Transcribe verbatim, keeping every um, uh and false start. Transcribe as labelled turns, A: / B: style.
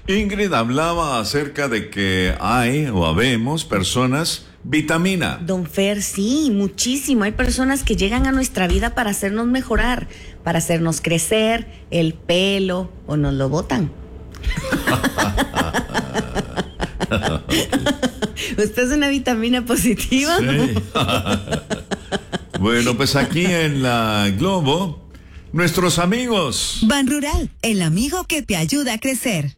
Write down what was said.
A: Ingrid hablaba acerca de que hay o habemos personas vitamina.
B: Don Fer, sí, muchísimo. Hay personas que llegan a nuestra vida para hacernos mejorar, para hacernos crecer el pelo o nos lo botan. ¿Usted es una vitamina positiva?
A: Sí. Bueno, pues aquí en la Globo, nuestros amigos.
C: Ban Rural, el amigo que te ayuda a crecer.